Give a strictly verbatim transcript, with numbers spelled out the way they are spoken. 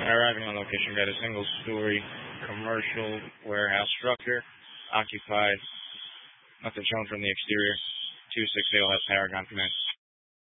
Arriving on location, got a single-story commercial warehouse structure, occupied, nothing shown from the exterior. two six A will have Paragon commence.